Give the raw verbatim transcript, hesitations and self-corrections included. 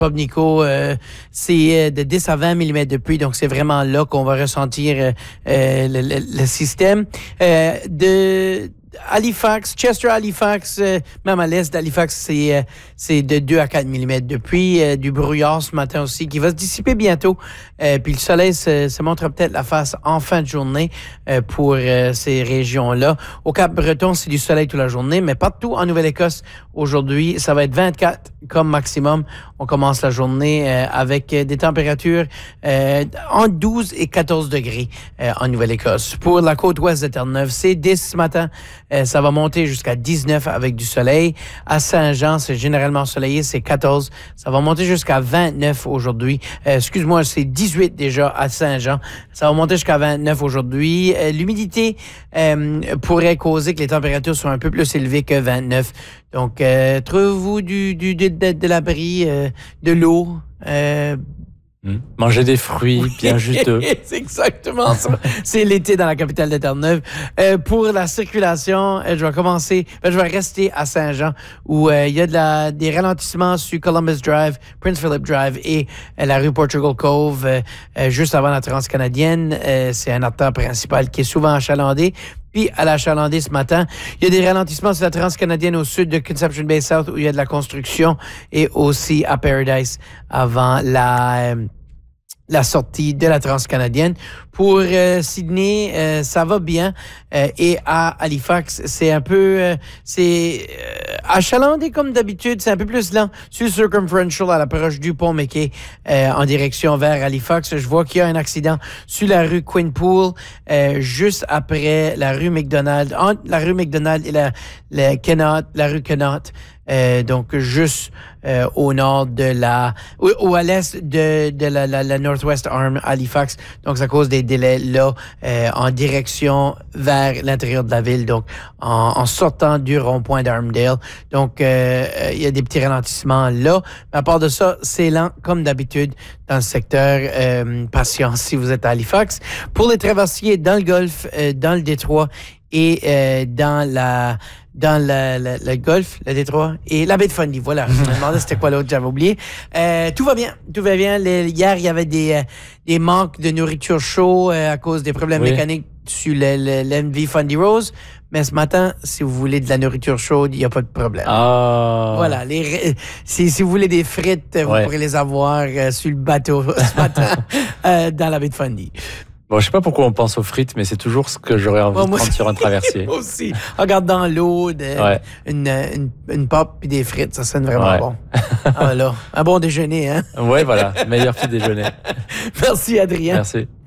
Bob Nico, euh, c'est de dix à vingt millimètres de pluie, donc c'est vraiment là qu'on va ressentir euh, euh, le, le, le système. Euh, de Halifax, Chester, Halifax, euh, même à l'est d'Halifax, c'est euh, c'est de deux à quatre millimètres de pluie, euh, du brouillard ce matin aussi qui va se dissiper bientôt. Euh, puis le soleil se, se montre peut-être la face en fin de journée euh, pour euh, ces régions-là. Au Cap-Breton, c'est du soleil toute la journée, mais partout en Nouvelle-Écosse aujourd'hui, ça va être vingt-quatre comme maximum. On commence la journée euh, avec des températures euh, entre douze et quatorze degrés euh, en Nouvelle-Écosse. Pour la côte ouest de Terre-Neuve, c'est dix ce matin. Euh, ça va monter jusqu'à dix-neuf avec du soleil. À Saint-Jean, c'est généralement ensoleillé, c'est quatorze. Ça va monter jusqu'à vingt-neuf aujourd'hui. Euh, excuse-moi, c'est dix-huit déjà à Saint-Jean. Ça va monter jusqu'à vingt-neuf aujourd'hui. Euh, l'humidité euh, pourrait causer que les températures soient un peu plus élevées que vingt-neuf. Donc, euh, trouvez-vous du, du, de, de, de l'abri, euh, de l'eau, euh, Mmh. Manger des fruits bien juteux. C'est exactement ça. C'est l'été dans la capitale de Terre-Neuve. Euh, pour la circulation, euh, je vais commencer, ben, je vais rester à Saint-Jean où euh, il y a de la, des ralentissements sur Columbus Drive, Prince Philip Drive et euh, la rue Portugal Cove, euh, euh, juste avant la transcanadienne. Euh, c'est un artère principal qui est souvent achalandé. Puis, à l'achalandé ce matin, il y a des ralentissements sur la transcanadienne au sud de Conception Bay South où il y a de la construction et aussi à Paradise avant la, euh, la sortie de la transcanadienne. Pour euh, Sydney, euh, ça va bien. Euh, et à Halifax, c'est un peu... Euh, c'est euh, achalandé comme d'habitude. C'est un peu plus lent sur le Circumferential à l'approche du pont McKay euh, en direction vers Halifax. Je vois qu'il y a un accident sur la rue Quinpool, euh, juste après la rue McDonald, entre la rue McDonald et la, la, Kennott, la rue Kennott. Euh, donc, juste euh, au nord de la... ou, ou à l'est de, de la, la, la Northwest Arm Halifax. Donc, ça cause des délais là euh, en direction vers l'intérieur de la ville, donc en, en sortant du rond-point d'Armdale. Donc, euh, il y a des petits ralentissements là. Mais à part de ça, c'est lent comme d'habitude dans le secteur. Euh, patience si vous êtes à Halifax. Pour les traversiers dans le Golfe, euh, dans le Détroit et euh, dans la... dans le, le, le Golfe, le Détroit et la baie de Fundy. Voilà, je me demandais c'était quoi l'autre, j'avais oublié. Euh, tout va bien, tout va bien. Les, hier, il y avait des, euh, des manques de nourriture chaude euh, à cause des problèmes oui. mécaniques sur le, le, l'M V Fundy Rose. Mais ce matin, si vous voulez de la nourriture chaude, il n'y a pas de problème. Ah. Voilà, les, si, si vous voulez des frites, vous ouais. pourrez les avoir euh, sur le bateau ce matin euh, dans la baie de Fundy. Bon, je sais pas pourquoi on pense aux frites, mais c'est toujours ce que j'aurais envie bon, de prendre sur un traversier. Moi aussi. Regarde dans l'eau, de, ouais. une, une, une pop puis des frites, ça sonne vraiment ouais. bon. Ah, voilà. Un bon déjeuner, hein? Ouais, voilà. Meilleur petit déjeuner. Merci, Adrien. Merci.